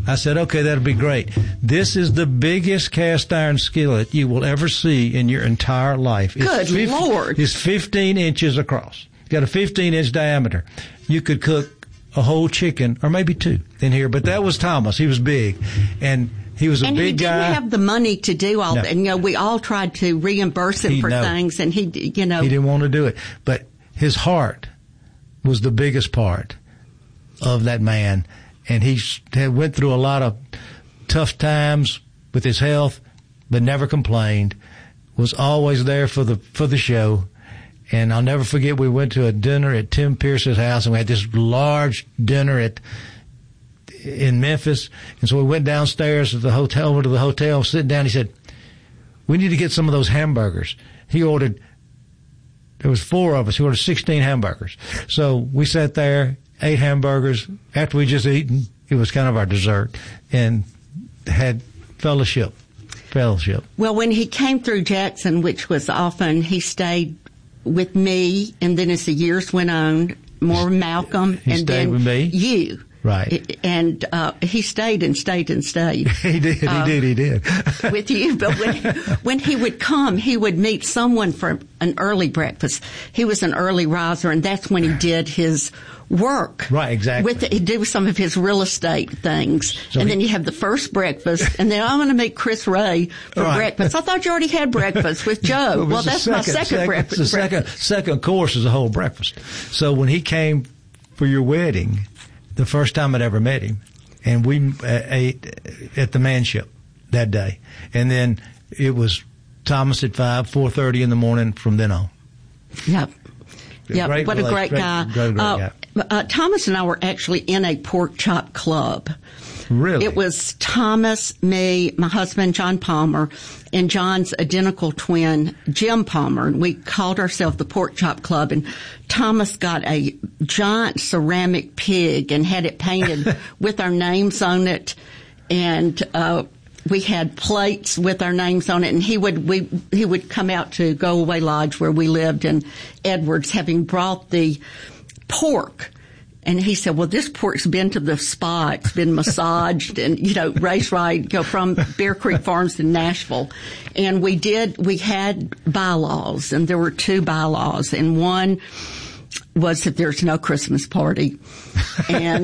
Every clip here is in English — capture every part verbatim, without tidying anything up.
I said, okay, that'll be great. This is the biggest cast iron skillet you will ever see in your entire life. It's Good fifty, Lord. It's fifteen inches across. Got a fifteen inch diameter. You could cook a whole chicken or maybe two in here, but that was Thomas. He was big. And he was a and big guy. And he didn't have the money to do all no. that. And, you know, we all tried to reimburse him he, for no. things, and he, you know. He didn't want to do it. But his heart was the biggest part of that man. And he had went through a lot of tough times with his health, but never complained, was always there for the for the show. And I'll never forget, we went to a dinner at Tim Pierce's house, and we had this large dinner at in Memphis. And so we went downstairs to the hotel, over to the hotel, sitting down. He said, we need to get some of those hamburgers. He ordered, there was four of us. He ordered sixteen hamburgers. So we sat there, ate hamburgers. After we just eaten, it was kind of our dessert, and had fellowship. Fellowship. Well, when he came through Jackson, which was often, he stayed with me, and then as the years went on, more Malcolm, he and stayed then with me. you. Right. And uh, he stayed and stayed and stayed. he did, he uh, did, he did. with you. But when, when he would come, he would meet someone for an early breakfast. He was an early riser, and that's when he did his work. Right, exactly. With the, he did some of his real estate things. So and he, then you have the first breakfast, and then I'm going to meet Chris Ray for right. breakfast. I thought you already had breakfast with Joe. well, well that's second, my second, second breakfast. The second, second course is a whole breakfast. So when he came for your wedding, the first time I'd ever met him, and we uh, ate at the Manship that day. And then it was Thomas at five, four thirty in the morning from then on. Yep. Yeah, what a great guy. Great, great uh, guy. Uh, Thomas and I were actually in a pork chop club. Really? It was Thomas, me, my husband, John Palmer, and John's identical twin, Jim Palmer. And we called ourselves the Pork Chop Club. And Thomas got a giant ceramic pig and had it painted with our names on it. And, uh, we had plates with our names on it, and he would we he would come out to Go Away Lodge where we lived in Edwards, having brought the pork. And he said, well, this pork's been to the spa. It's been massaged and, you know, race right, go from Bear Creek Farms in Nashville. And we did, we had bylaws, and there were two bylaws. And one was that there's no Christmas party. And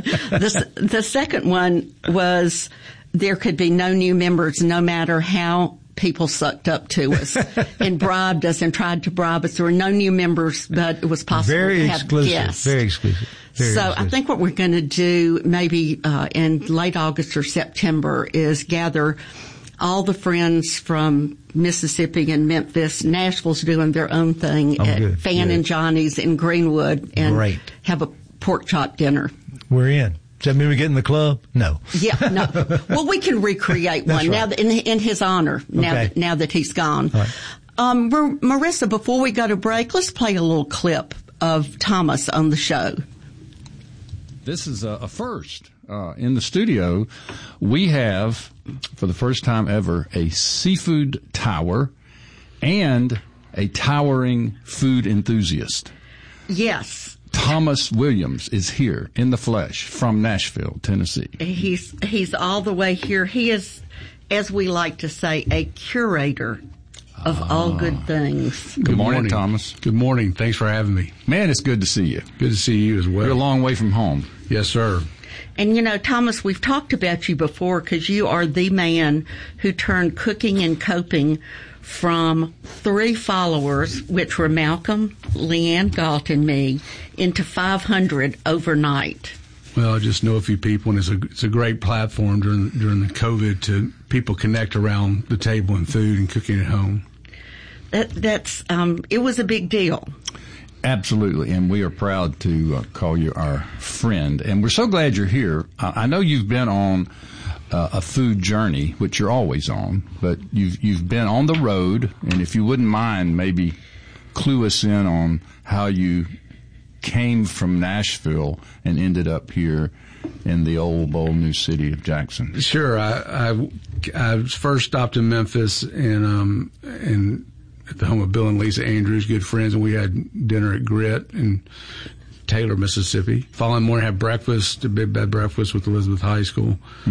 the, the second one was there could be no new members, no matter how people sucked up to us and bribed us and tried to bribe us. There were no new members, but it was possible very to have exclusive, guests. Very exclusive. Very so exclusive. I think what we're going to do maybe uh, in late August or September is gather all the friends from Mississippi and Memphis. Nashville's doing their own thing oh, at good, Fan good. and Johnny's in Greenwood, and Great. have a pork chop dinner. We're in. Does that mean we get in the club? No. Yeah, no. Well, we can recreate one right. now that in, in his honor. Now, okay. that, now that he's gone. Right. Um, Mar- Marissa, before we go to break, let's play a little clip of Thomas on the show. This is a, a first uh, in the studio. We have, for the first time ever, a seafood tower and a towering food enthusiast. Yes. Thomas Williams is here in the flesh from Nashville, Tennessee. He's he's all the way here. He is, as we like to say, a curator of ah. all good things. Good, good morning, morning, Thomas. Good morning. Thanks for having me. Man, it's good to see you. Good to see you as well. You're a long way from home. Yes, sir. And, you know, Thomas, we've talked about you before because you are the man who turned cooking and coping from three followers, which were Malcolm, Leanne Galt, and me, into five hundred overnight. Well, I just know a few people, and it's a it's a great platform during during the COVID to people connect around the table and food and cooking at home. That that's um, it was a big deal. Absolutely, and we are proud to uh, call you our friend, and we're so glad you're here. I, I know you've been on Uh, a food journey, which you're always on, but you've you've been on the road, and if you wouldn't mind, maybe clue us in on how you came from Nashville and ended up here in the old, bold new city of Jackson. Sure. I I, I first stopped in Memphis and um and at the home of Bill and Lisa Andrews, good friends, and we had dinner at Grit in Taylor, Mississippi. Following morning, had breakfast, a big bed breakfast with Elizabeth High School.